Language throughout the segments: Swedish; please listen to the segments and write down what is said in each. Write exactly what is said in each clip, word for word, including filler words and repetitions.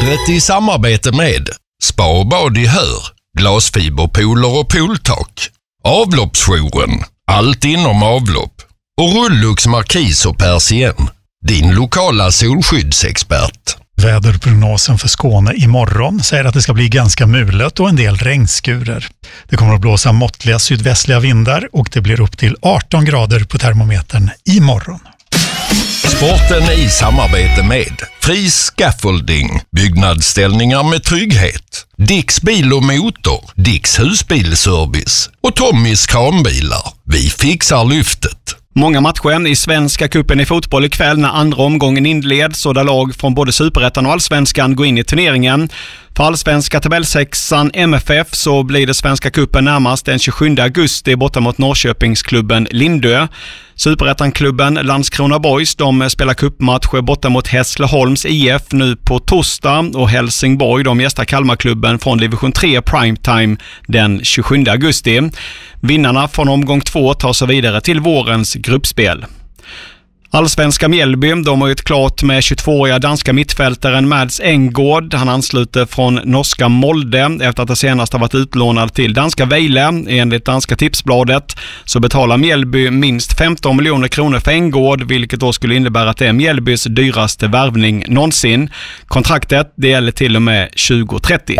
Vädret i samarbete med Spa och bad i Hör, glasfiberpooler och pooltak, Avloppsjouren, allt inom avlopp och Rullux Markis och Persien, din lokala solskyddsexpert. Väderprognosen för Skåne imorgon säger att det ska bli ganska mulet och en del regnskurer. Det kommer att blåsa måttliga sydvästliga vindar och det blir upp till arton grader på termometern imorgon. Sporten i samarbete med Fri Scaffolding, byggnadsställningar med trygghet, Dicks bil och motor, Dicks husbilservice och Tommys kranbilar. Vi fixar lyftet. Många matcher i Svenska cupen i fotboll ikväll när andra omgången inleds och där lag från både Superettan och Allsvenskan går in i turneringen. För Allsvenska tabellsexan M F F så blir det Svenska cupen närmast den tjugosjunde augusti borta mot Norrköpingsklubben Lindö. Superettan-klubben Landskrona Boys, de spelar cupmatcher borta mot Hässleholms I F nu på torsdag och Helsingborg, de gästar Kalmarklubben från division tre primetime den tjugosjunde augusti. Vinnarna från omgång två tar sig vidare till vårens gruppspel. Allsvenska Mjällby, de har ju ett klart med tjugotvååriga danska mittfältaren Mads Engård. Han ansluter från norska Molde efter att det senast har varit utlånad till danska Vejle. Enligt danska Tipsbladet så betalar Mjällby minst femton miljoner kronor för Engård, vilket då skulle innebära att det är Mjällbys dyraste värvning någonsin. Kontraktet det gäller till och med tjugo trettio.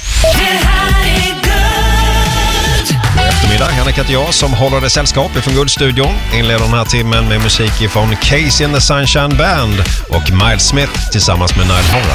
Eftermiddag, Henrik heter jag som håller det sällskap från Guldstudion. Inleder den här timmen med musik från Casey and the Sunshine Band och Miles Smith tillsammans med Nile Horan.